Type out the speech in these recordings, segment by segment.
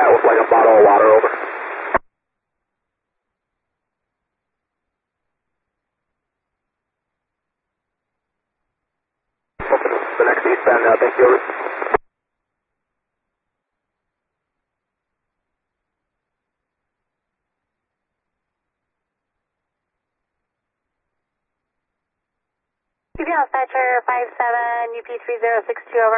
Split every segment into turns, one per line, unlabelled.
that with like a bottle of water, over. Open the next eastbound now, thank you, over.
Dispatcher 57 UP3062, over.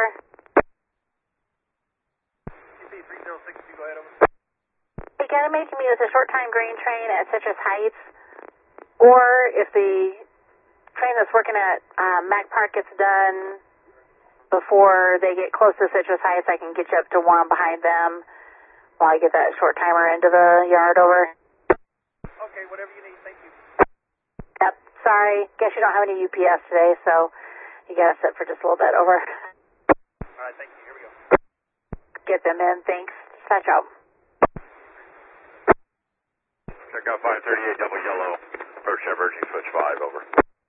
UP3062, go ahead, over.
Hey, get a make me with a short time grain train at Citrus Heights, or if the train that's working at Mac Park gets done before they get close to Citrus Heights, I can get you up to one behind them while I get that short timer into the yard, over.
Okay, whatever you need, thank you.
Yep, sorry, guess you don't have any UPS today, so you gotta sit for just a little bit, over.
Alright, thank you, here we go.
Get them in, thanks. Dispatch out.
Check out 538 double yellow, approach diverging switch 5, over.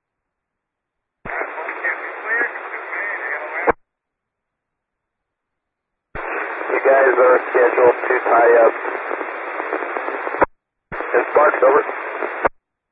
You guys are scheduled to tie up in Sparks, over.